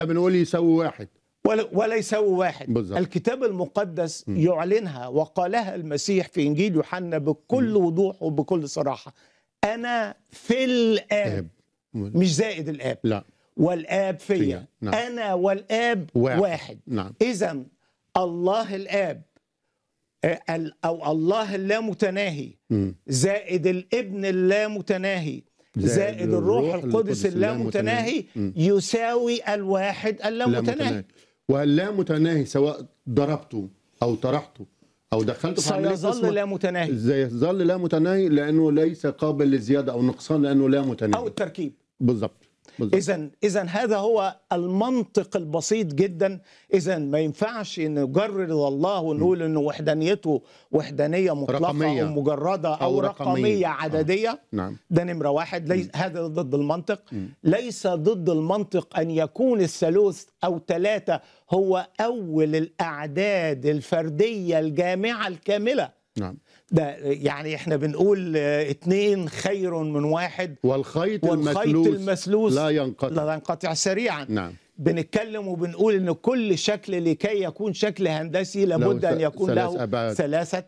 بنقول يساوي واحد ولا يساوي واحد. بالظبط. الكتاب المقدس يعلنها، وقالها المسيح في إنجيل يوحنا بكل وضوح وبكل صراحة: أنا في الآب، مش زائد الآب، لا، والآب فيا. نعم. أنا والآب واحد. نعم. إذن الله الآب أو الله اللامتناهي زائد الابن اللامتناهي زائد الروح القدس اللامتناهي يساوي الواحد اللامتناهي. واللامتناهي سواء ضربته أو طرحته أو دخلته في عملية سيظل لا متناهي. سيظل لا متناهي لأنه ليس قابل للزيادة أو نقصان، لأنه لا متناهي أو التركيب. بالضبط. إذن هذا هو المنطق البسيط جدا. إذن ما ينفعش نجرد الله ونقول إنه وحدانيته وحدانية مطلقة رقمية. أو مجردة أو رقمية عددية. نعم. ده نمرة واحد. هذا ضد المنطق. ليس ضد المنطق أن يكون الثالوث أو ثلاثة هو أول الأعداد الفردية الجامعة الكاملة. نعم. ده يعني احنا بنقول 2 خير من 1، والخيط المسلوس لا ينقطع سريعا. نعم. بنتكلم وبنقول ان كل شكل لكي يكون شكل هندسي لابد ان يكون له 3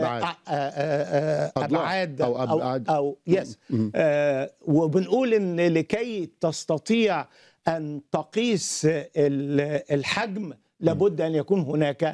أبعاد أو أبعاد أو يس. وبنقول ان لكي تستطيع ان تقيس الحجم لابد ان يكون هناك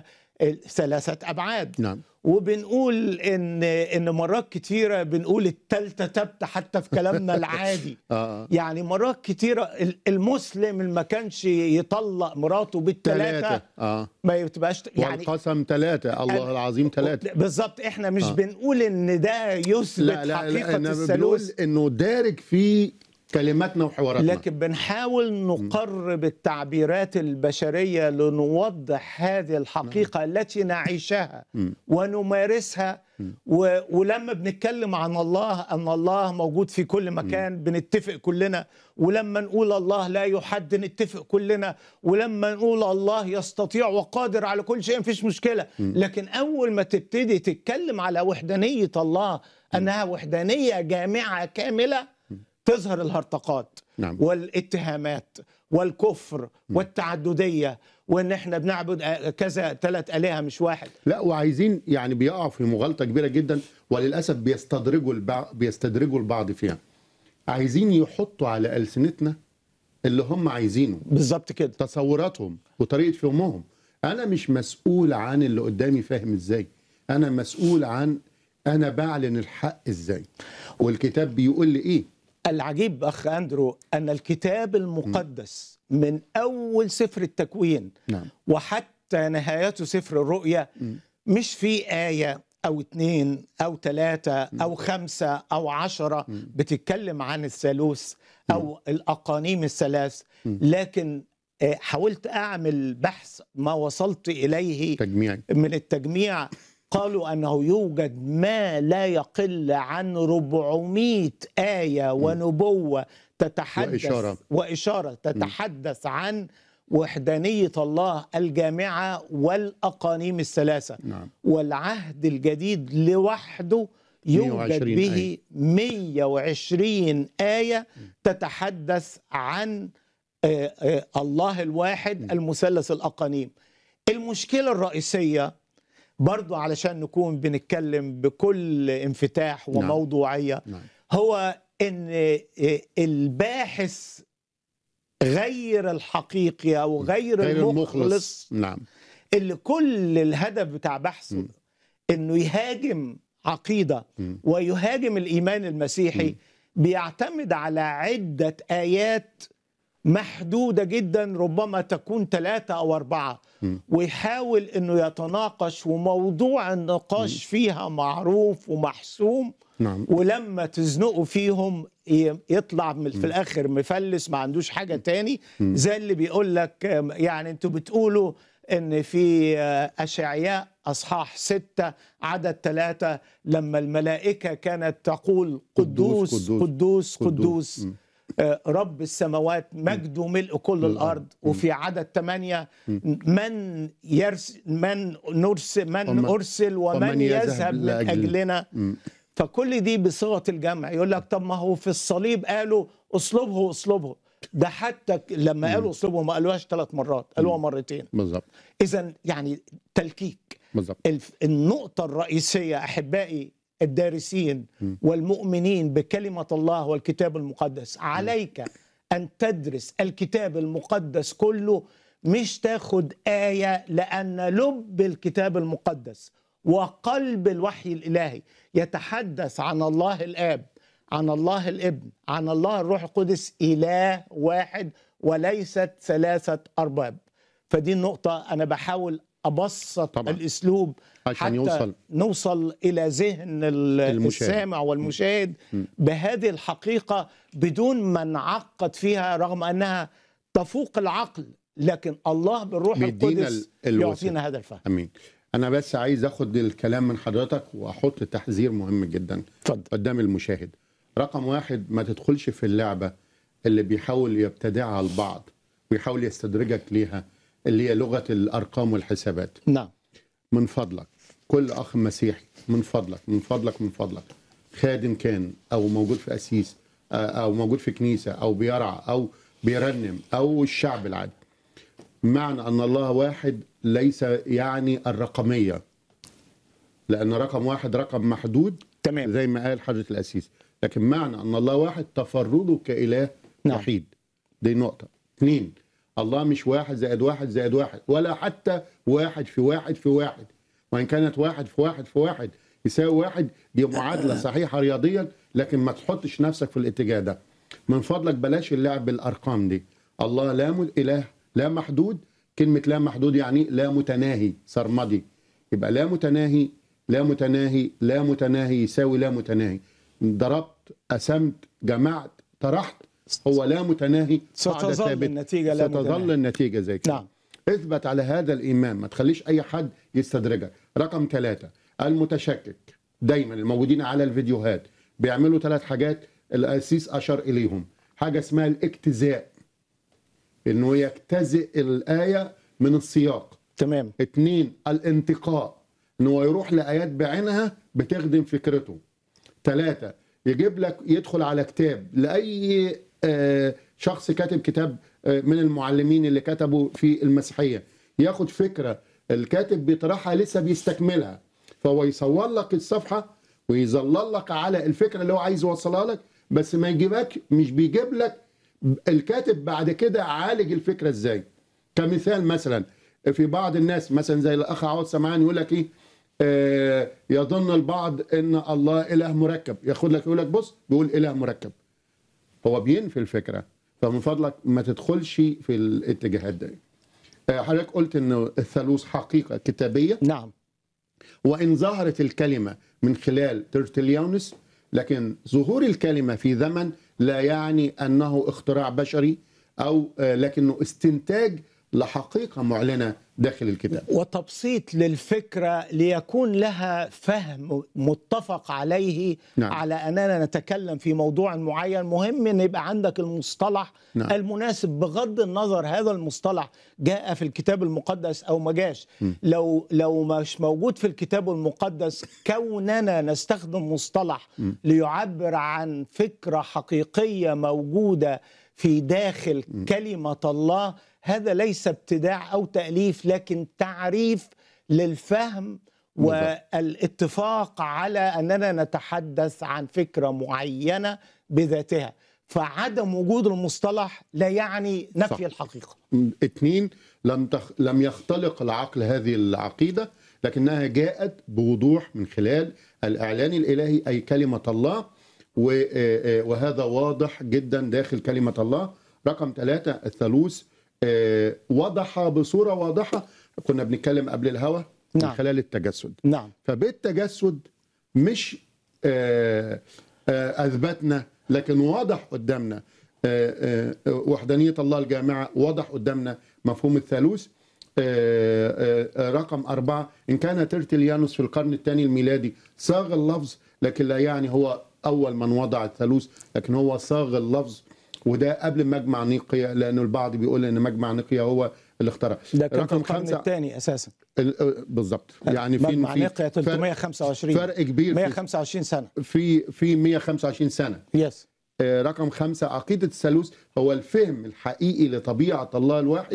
3 أبعاد. نعم. وبنقول ان مرات كتيره بنقول التالتة تبت حتى في كلامنا العادي. يعني مرات كتيره المسلم اللي ما كانش يطلق مراته بالثلاثه ما يبقاش يعني والقسم 3 الله العظيم 3 بالظبط. احنا مش بنقول ان ده يثبت حقيقه الثالوث، انه دارج في كلماتنا وحواراتنا، لكن بنحاول نقرب التعبيرات البشرية لنوضح هذه الحقيقة التي نعيشها ونمارسها. ولما بنتكلم عن الله أن الله موجود في كل مكان بنتفق كلنا، ولما نقول الله لا يحد نتفق كلنا، ولما نقول الله يستطيع وقادر على كل شيء مفيش مشكلة. لكن أول ما تبتدي تتكلم على وحدانية الله أنها وحدانية جامعة كاملة تظهر الهرطقات. نعم. والاتهامات والكفر والتعددية، وان احنا بنعبد كذا 3 آلهة مش واحد. لا، وعايزين يعني بيقعوا في مغالطة كبيرة جدا، وللأسف بيستدرجوا البعض فيها. عايزين يحطوا على ألسنتنا اللي هم عايزينه بالظبط كده، تصوراتهم وطريقة فهمهم. أنا مش مسؤول عن اللي قدامي فاهم إزاي، أنا مسؤول عن أنا بعلن الحق إزاي، والكتاب بيقول لي إيه. العجيب أخ أندرو أن الكتاب المقدس من أول سفر التكوين وحتى نهايته سفر الرؤيا مش في آية أو 2 أو 3 أو 5 أو 10 بتتكلم عن الثالوث أو الأقانيم الثلاث. لكن حاولت أعمل بحث ما وصلت إليه من التجميع. قالوا أنه يوجد ما لا يقل عن 400 آية ونبوة تتحدث وإشارة تتحدث عن وحدانية الله الجامعة والأقانيم الثلاثة. نعم. والعهد الجديد لوحده يوجد به 120 آية تتحدث عن الله الواحد المثلث الأقانيم. المشكلة الرئيسية برضو علشان نكون بنتكلم بكل انفتاح وموضوعية هو ان الباحث غير الحقيقي او غير المخلص اللي كل الهدف بتاع بحثه انه يهاجم عقيدة ويهاجم الإيمان المسيحي، بيعتمد على عدة آيات محدودة جدا، ربما تكون 3 أو 4، ويحاول أنه يتناقش، وموضوع النقاش فيها معروف ومحسوم. ولما تزنقوا فيهم يطلع في الآخر مفلس ما عندوش حاجة تاني. زي اللي بيقول لك يعني أنتوا بتقولوا أن في أشعياء أصحاح 6 عدد 3 لما الملائكة كانت تقول قدوس قدوس قدوس رب السماوات مجده ملء كل الأرض. وفي عدد 8 من أرسل ومن يذهب من أجلنا. فكل دي بصيغة الجمع. يقول لك طب ما هو في الصليب قالوا اصلبه اصلبه، ده حتى لما قالوا اصلبوا ما قالوهاش 3 مرات، قالوها مرتين. بالظبط. اذا يعني تلكيك. بالظبط. النقطة الرئيسية أحبائي الدارسين والمؤمنين بكلمة الله والكتاب المقدس، عليك أن تدرس الكتاب المقدس كله، مش تاخد آية، لأن لب الكتاب المقدس وقلب الوحي الإلهي يتحدث عن الله الآب، عن الله الابن، عن الله الروح القدس، إله واحد وليست 3 أرباب. فدي النقطة أنا بحاول أبسط طبعا الأسلوب عشان حتى نوصل إلى ذهن السامع والمشاهد بهذه الحقيقة بدون ما نعقد فيها، رغم أنها تفوق العقل، لكن الله بالروح القدس يعطينا هذا الفهم. أمين. أنا بس عايز أخد الكلام من حضرتك وأحط تحذير مهم جدا قدام المشاهد. رقم 1، ما تدخلش في اللعبة اللي بيحاول يبتدعها البعض ويحاول يستدرجك ليها، اللي هي لغة الأرقام والحسابات. نعم. من فضلك كل أخ مسيحي، من فضلك من فضلك من فضلك، خادم كان أو موجود في أسيس أو موجود في كنيسة أو بيرعى أو بيرنم أو الشعب العادي، معنى أن الله واحد ليس يعني الرقمية، لأن رقم 1 رقم محدود. تمام. زي ما قال حضرة الأسيس، لكن معنى أن الله واحد تفرده كإله وحيد. دي نقطة. 2، الله مش 1 زائد 1 زائد 1، ولا حتى 1 في 1 في 1، وإن كانت 1 في 1 في 1 يساوي 1، دي معادلة صحيحة رياضيا، لكن ما تحطش نفسك في الاتجاه ده. من فضلك بلاش اللعب بالأرقام دي. الله إله لا محدود. كلمة لا محدود يعني لا متناهي سرمدي، يبقى لا متناهي لا متناهي لا متناهي يساوي لا متناهي. ضربت، قسمت، جمعت، طرحت، هو لا متناهي. ستظل النتيجة لا متناهي. ستظل النتيجة زي كده. نعم. اثبت على هذا الإيمان، ما تخليش أي حد يستدرجك. رقم 3، المتشكك دايما الموجودين على الفيديوهات بيعملوا 3 حاجات الأسيس أشار إليهم. حاجة اسمها الاجتزاء، إنه يجتزئ الآية من السياق. تمام. 2، الانتقاء، إنه يروح لآيات بعينها بتخدم فكرته. 3، يجيب لك يدخل على كتاب لأي شخص كاتب كتاب من المعلمين اللي كتبوا في المسيحية، ياخد فكرة الكاتب بيطرحها لسه بيستكملها، فهو يصور لك الصفحة ويظلل لك على الفكرة اللي هو عايز يوصلها لك، بس ما يجيبك، مش بيجيب لك الكاتب بعد كده عالج الفكرة ازاي. كمثال مثلا في بعض الناس مثلا زي الأخ عوض سمعان يقول لك يظن البعض ان الله اله مركب، ياخد لك يقول لك بص بيقول اله مركب، هو بينفي الفكره. فمن فضلك ما تدخلش في الاتجاهات دي. حضرتك قلت ان الثالوث حقيقه كتابيه. نعم. وان ظهرت الكلمه من خلال ترتليانوس، لكن ظهور الكلمه في زمن لا يعني انه اختراع بشري او لكنه استنتاج لحقيقه معلنه داخل الكتاب، وتبسيط للفكرة ليكون لها فهم متفق عليه. نعم. على أننا نتكلم في موضوع معين، مهم أن يبقى عندك المصطلح نعم. المناسب، بغض النظر هذا المصطلح جاء في الكتاب المقدس أو ما جاش. لو مش موجود في الكتاب المقدس، كوننا نستخدم مصطلح ليعبر عن فكرة حقيقية موجودة في داخل كلمة الله، هذا ليس ابتداع أو تأليف، لكن تعريف للفهم والاتفاق على أننا نتحدث عن فكرة معينة بذاتها. فعدم وجود المصطلح لا يعني نفي صح. الحقيقة. 2، لم يختلق العقل هذه العقيدة، لكنها جاءت بوضوح من خلال الإعلان الإلهي، أي كلمة الله، وهذا واضح جدا داخل كلمة الله. رقم 3، الثالوث وضح بصورة واضحة. كنا بنتكلم قبل الهوى من نعم. خلال التجسد. نعم. فبالتجسد مش أثبتنا، لكن واضح قدامنا وحدانية الله الجامعة، واضح قدامنا مفهوم الثالوث. رقم 4، إن كان ترتليانوس في القرن الثاني الميلادي صاغ اللفظ، لكن لا يعني هو أول من وضع الثالوث، لكن هو صاغ اللفظ، وده قبل مجمع نيقيا، لأنه البعض بيقول إن مجمع نيقيا هو اللي اخترع. ده كان في القرن الثاني أساسا. بالضبط. يعني مجمع نيقيا 325 فرق كبير، 125 سنة في 125 سنة. يس. رقم 5 عقيدة الثالوث هو الفهم الحقيقي لطبيعة الله الواحد